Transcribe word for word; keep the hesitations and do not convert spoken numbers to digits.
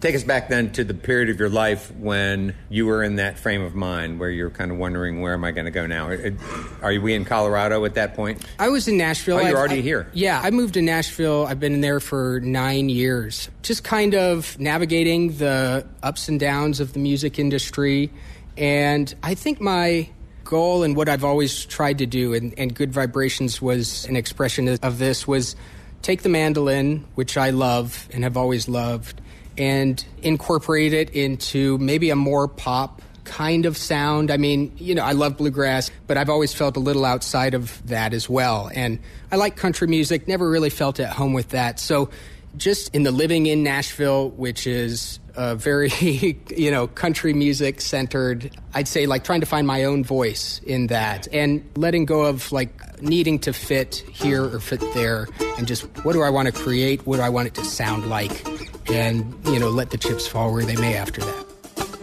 Take us back then to the period of your life when you were in that frame of mind where you're kind of wondering, where am I going to go now? Are we in Colorado at that point? I was in Nashville. Oh, you're I've, already I, here. Yeah, I moved to Nashville. I've been in there for nine years. Just kind of navigating the ups and downs of the music industry. And I think my goal and what I've always tried to do, and, and Good Vibrations was an expression of this, was take the mandolin, which I love and have always loved, and incorporate it into maybe a more pop kind of sound. I mean, you know, I love bluegrass, but I've always felt a little outside of that as well. And I like country music, never really felt at home with that. So just in the living in Nashville, which is uh, very, you know, country music centered, I'd say like trying to find my own voice in that and letting go of like needing to fit here or fit there and just what do I want to create? What do I want it to sound like? And, you know, let the chips fall where they may after that.